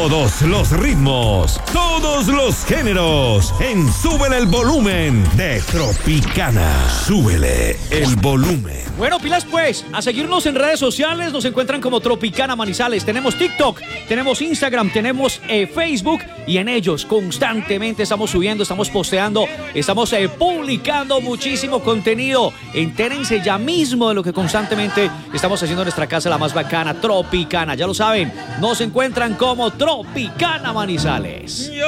Todos los ritmos, todos los géneros, en Súbele el Volumen de Tropicana. Súbele el volumen. Bueno, pilas pues, a seguirnos en redes sociales, nos encuentran como Tropicana Manizales. Tenemos TikTok, tenemos Instagram, tenemos Facebook y en ellos constantemente estamos subiendo, estamos posteando, estamos publicando muchísimo contenido. Entérense ya mismo de lo que constantemente estamos haciendo en nuestra casa, la más bacana, Tropicana. Ya lo saben, nos encuentran como Tropicana Manizales.